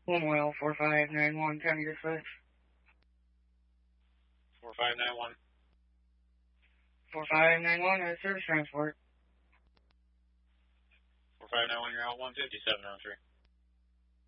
One well, 4591, county dispatch. 4591. 4591, service transport. 4591, you're out 15703.